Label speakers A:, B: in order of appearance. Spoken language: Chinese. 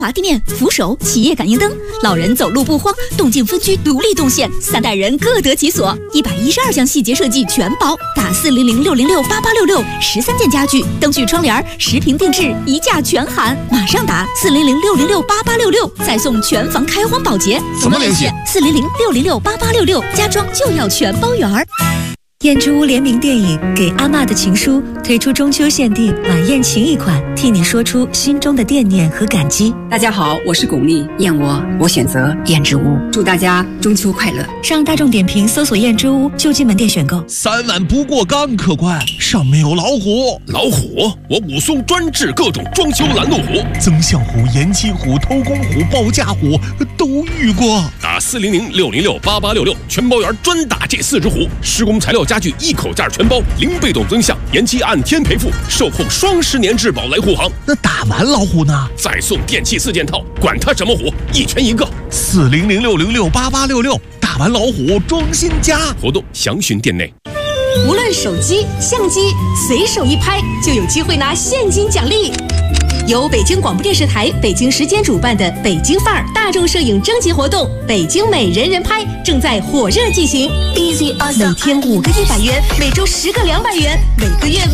A: 滑地面、扶手、企业感应灯，老人走路不慌，动静分区独立动线，3代人各得其所。112项细节设计全包，打400-606-8866，13件家具、灯具、窗帘，10平定制，1价全含。马上打400-606-8866，再送全房开荒保洁。
B: 怎么联系
A: ？400-606-8866，家装就要全包圆儿。
C: 燕之屋联名电影《给阿嬷的情书》推出中秋限定晚宴情谊款，替你说出心中的惦念和感激。
D: 大家好，我是巩俐，燕我选择燕之屋，祝大家中秋快乐。
C: 上大众点评搜索燕之屋，就近门店选购。
B: 3万不过岗，客官上面有老虎。
E: 老虎？我武松专治各种装修拦路虎，
B: 增象虎、延期虎、偷工虎、报价虎都遇过。
E: 打400-606-8866，全包圆专打这4只虎。施工材料家具一口价全包，零被动增项，延期按天赔付，售后双10年质保来护航。
B: 那打完老虎呢？
E: 再送电器4件套，管它什么虎，一拳一个。
B: 400-606-8866，打完老虎装新家。
E: 活动详询店内。
F: 无论手机、相机，随手一拍就有机会拿现金奖励。由北京广播电视台北京时间主办的北京范儿大众摄影征集活动“北京美人人拍”正在火热进行，每天5个100元，每周10个200元，每个月